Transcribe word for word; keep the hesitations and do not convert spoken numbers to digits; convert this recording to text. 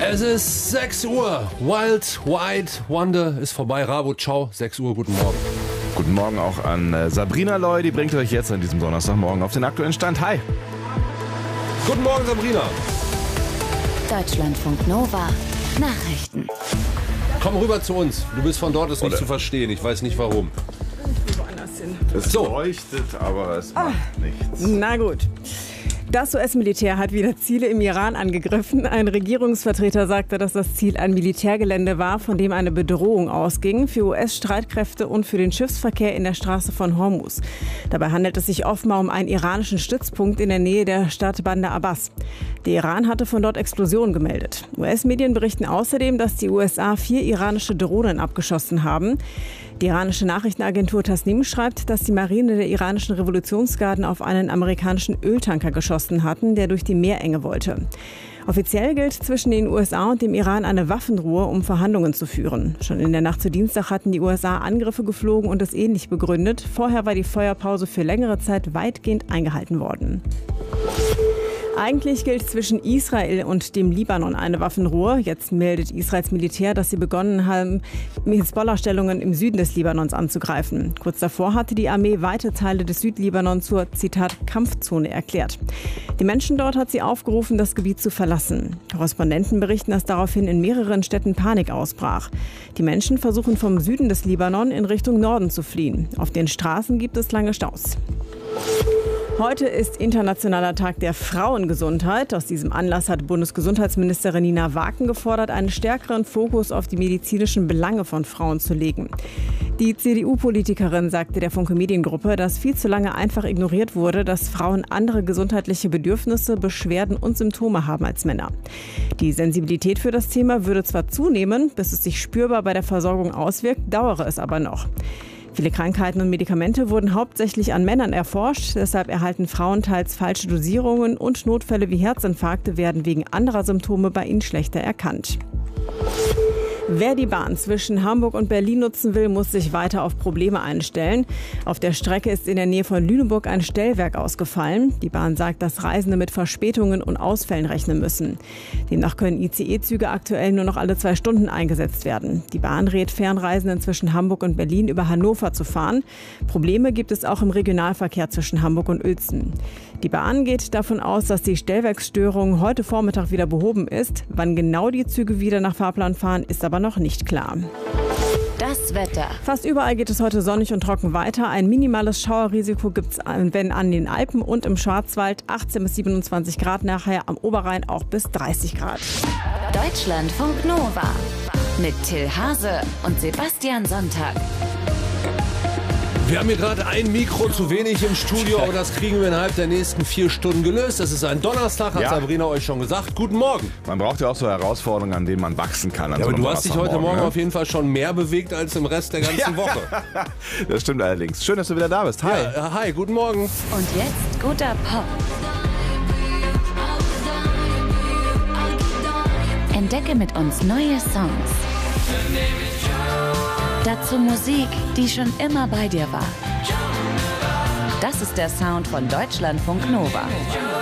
Es ist sechs Uhr. Wild, White, Wonder ist vorbei. Rabo, ciao. sechs Uhr, guten Morgen. Guten Morgen auch an äh, Sabrina Loy. Die bringt euch jetzt an diesem Donnerstagmorgen auf den aktuellen Stand. Hi. Guten Morgen, Sabrina. Deutschlandfunk Nova. Nachrichten. Komm rüber zu uns. Du bist von dort, ist nicht Oder? zu verstehen. Ich weiß nicht warum. Es So. leuchtet, aber es macht Ah. nichts. Na gut. Das U S-Militär hat wieder Ziele im Iran angegriffen. Ein Regierungsvertreter sagte, dass das Ziel ein Militärgelände war, von dem eine Bedrohung ausging für U S-Streitkräfte und für den Schiffsverkehr in der Straße von Hormuz. Dabei handelt es sich offenbar um einen iranischen Stützpunkt in der Nähe der Stadt Bandar Abbas. Der Iran hatte von dort Explosionen gemeldet. U S-Medien berichten außerdem, dass die U S A vier iranische Drohnen abgeschossen haben. Die iranische Nachrichtenagentur Tasnim schreibt, dass die Marine der iranischen Revolutionsgarden auf einen amerikanischen Öltanker geschossen hatten, der durch die Meerenge wollte. Offiziell gilt zwischen den U S A und dem Iran eine Waffenruhe, um Verhandlungen zu führen. Schon in der Nacht zu Dienstag hatten die U S A Angriffe geflogen und es ähnlich begründet. Vorher war die Feuerpause für längere Zeit weitgehend eingehalten worden. Eigentlich gilt zwischen Israel und dem Libanon eine Waffenruhe. Jetzt meldet Israels Militär, dass sie begonnen haben, Hisbollah-Stellungen im Süden des Libanons anzugreifen. Kurz davor hatte die Armee weite Teile des Südlibanon zur, Zitat, Kampfzone erklärt. Die Menschen dort hat sie aufgerufen, das Gebiet zu verlassen. Korrespondenten berichten, dass daraufhin in mehreren Städten Panik ausbrach. Die Menschen versuchen vom Süden des Libanon in Richtung Norden zu fliehen. Auf den Straßen gibt es lange Staus. Heute ist Internationaler Tag der Frauengesundheit. Aus diesem Anlass hat Bundesgesundheitsministerin Nina Waken gefordert, einen stärkeren Fokus auf die medizinischen Belange von Frauen zu legen. Die C D U-Politikerin sagte der Funke Mediengruppe, dass viel zu lange einfach ignoriert wurde, dass Frauen andere gesundheitliche Bedürfnisse, Beschwerden und Symptome haben als Männer. Die Sensibilität für das Thema würde zwar zunehmen, bis es sich spürbar bei der Versorgung auswirkt, dauere es aber noch. Viele Krankheiten und Medikamente wurden hauptsächlich an Männern erforscht. Deshalb erhalten Frauen teils falsche Dosierungen und Notfälle wie Herzinfarkte werden wegen anderer Symptome bei ihnen schlechter erkannt. Wer die Bahn zwischen Hamburg und Berlin nutzen will, muss sich weiter auf Probleme einstellen. Auf der Strecke ist in der Nähe von Lüneburg ein Stellwerk ausgefallen. Die Bahn sagt, dass Reisende mit Verspätungen und Ausfällen rechnen müssen. Demnach können I C E-Züge aktuell nur noch alle zwei Stunden eingesetzt werden. Die Bahn rät Fernreisenden zwischen Hamburg und Berlin über Hannover zu fahren. Probleme gibt es auch im Regionalverkehr zwischen Hamburg und Uelzen. Die Bahn geht davon aus, dass die Stellwerksstörung heute Vormittag wieder behoben ist. Wann genau die Züge wieder nach Fahrplan fahren, ist aber noch nicht klar. Das Wetter. Fast überall geht es heute sonnig und trocken weiter. Ein minimales Schauerrisiko gibt es, wenn an den Alpen und im Schwarzwald. achtzehn bis siebenundzwanzig Grad, nachher am Oberrhein auch bis dreißig Grad. Deutschlandfunk Nova. Mit Till Hase und Sebastian Sonntag. Wir haben hier gerade ein Mikro zu wenig im Studio, aber das kriegen wir innerhalb der nächsten vier Stunden gelöst. Es ist ein Donnerstag, hat Ja. Sabrina euch schon gesagt. Guten Morgen. Man braucht ja auch so Herausforderungen, an denen man wachsen kann. An Ja, so aber einem du hast dich heute Donnerstagmorgen, Morgen ne? auf jeden Fall schon mehr bewegt als im Rest der ganzen Woche. Das stimmt allerdings. Schön, dass du wieder da bist. Hi. Ja, hi, guten Morgen. Und jetzt guter Pop. Entdecke mit uns neue Songs. Dazu Musik, die schon immer bei dir war. Das ist der Sound von Deutschlandfunk Nova.